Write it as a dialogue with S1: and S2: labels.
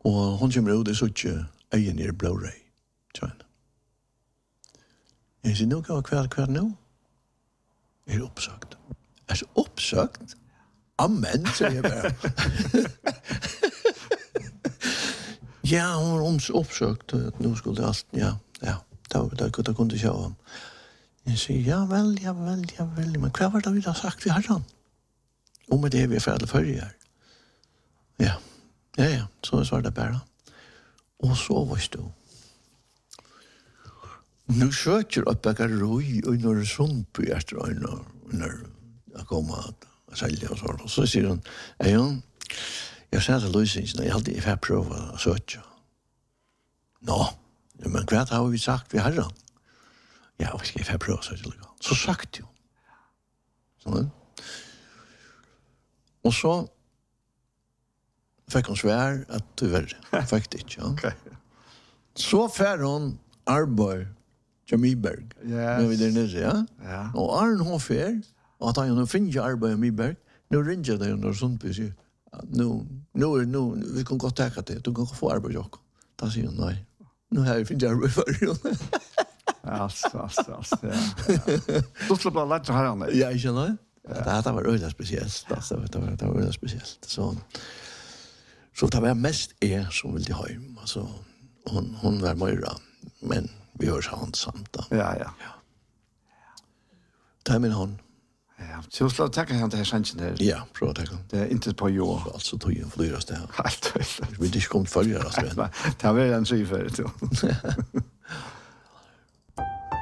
S1: Og hon kommer ut, det så ikke øyen i Blu-ray. Jeg sier, nå hva nå? Er det oppsagt? Er det oppsagt? Amen, sier jeg bare. Ja, hon oppsagt, at nå skulle alt, ja, det kunne ikke ha. Jeg sier, ja vel, men hva var det vi har sagt vi har sånn? Om det vi er ferdig før her. Ja, så var det bare. Og så var det du. Nu söker upp ett roj och när sånt på efter när jag kommer att sälja och så. Så säger hon, jag sa till Louise, jag hade ifall prova att söka. Men vad har vi sagt vi har då? Ja, vi ska ifall prova så det. Så sagt ju. Så. Och så fick hon svär att tyvärr faktiskt, ja.
S2: Okej.
S1: Så fär hon arbete Miberg.
S2: Ja.
S1: Nu är det nere, ja?
S2: Ja.
S1: Och Arn Hofer, och att han nu finner arbete i Miberg, nu ringer det under Sundby, så nu, vi kan godt ta det, du kan få arbete också. Da sier hun, nei, nu har jeg finnet arbete for det.
S2: Ja. Du skulle bare lagt her han.
S1: Ja, ikke noe? Det var øyla spesielt. Det var øyla spesielt. Så det var mest jeg som ville hjem. Altså, hun var møyra, men vi hører sånn samt.
S2: Ja.
S1: Det er min hånd.
S2: Ja, så slå tackar han det här chansen där.
S1: Ja, prøv å takke.
S2: Det är inte på jo.
S1: Altså tog jeg flyrast det her.
S2: Helt.
S1: Vi vil ikke komme følger oss.
S2: Det har vært en syv for det.